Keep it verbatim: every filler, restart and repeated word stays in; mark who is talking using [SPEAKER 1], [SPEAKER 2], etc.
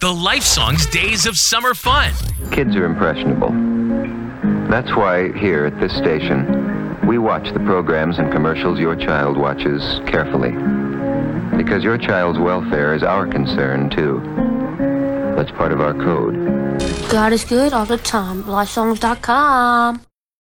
[SPEAKER 1] The Life Songs Days of Summer Fun.
[SPEAKER 2] Kids are impressionable. That's why here at this station, we watch the programs and commercials your child watches carefully. Because your child's welfare is our concern, too. That's part of our code.
[SPEAKER 3] God is good all the time. Life songs dot com